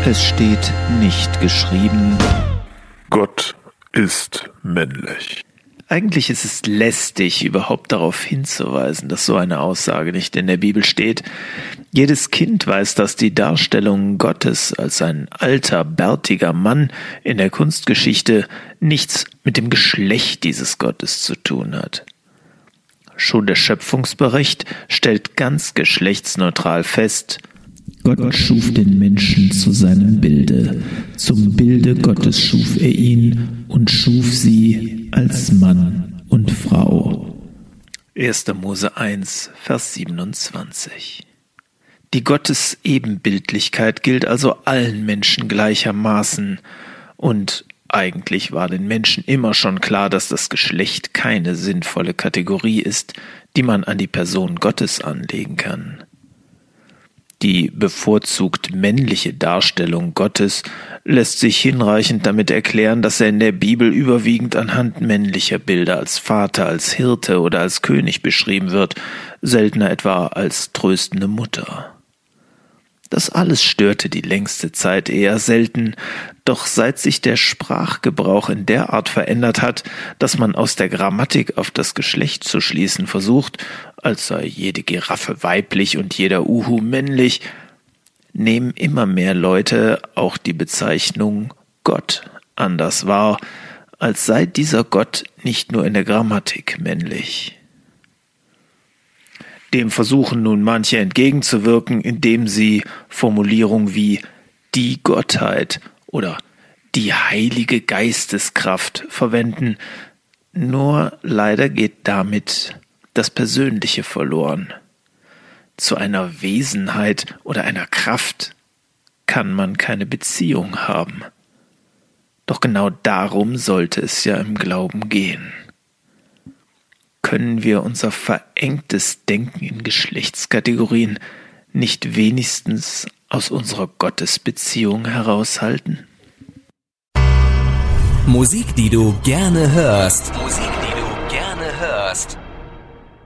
Es steht nicht geschrieben: Gott ist männlich. Eigentlich ist es lästig, überhaupt darauf hinzuweisen, dass so eine Aussage nicht in der Bibel steht. Jedes Kind weiß, dass die Darstellung Gottes als ein alter, bärtiger Mann in der Kunstgeschichte nichts mit dem Geschlecht dieses Gottes zu tun hat. Schon der Schöpfungsbericht stellt ganz geschlechtsneutral fest: Gott schuf den Menschen zu seinem Bilde. Zum Bilde Gottes schuf er ihn und schuf sie als Mann und Frau. 1. Mose 1, Vers 27. Die Gottesebenbildlichkeit gilt also allen Menschen gleichermaßen. Und eigentlich war den Menschen immer schon klar, dass das Geschlecht keine sinnvolle Kategorie ist, die man an die Person Gottes anlegen kann. Die bevorzugt männliche Darstellung Gottes lässt sich hinreichend damit erklären, dass er in der Bibel überwiegend anhand männlicher Bilder als Vater, als Hirte oder als König beschrieben wird, seltener etwa als tröstende Mutter. Das alles störte die längste Zeit eher selten, doch seit sich der Sprachgebrauch in der Art verändert hat, dass man aus der Grammatik auf das Geschlecht zu schließen versucht, als sei jede Giraffe weiblich und jeder Uhu männlich, nehmen immer mehr Leute auch die Bezeichnung Gott anders wahr, als sei dieser Gott nicht nur in der Grammatik männlich. Dem versuchen nun manche entgegenzuwirken, indem sie Formulierungen wie die Gottheit oder die heilige Geisteskraft verwenden. Nur leider geht damit das Persönliche verloren. Zu einer Wesenheit oder einer Kraft kann man keine Beziehung haben. Doch genau darum sollte es ja im Glauben gehen. Können wir unser verengtes Denken in Geschlechtskategorien nicht wenigstens aus unserer Gottesbeziehung heraushalten? Musik, die du gerne hörst.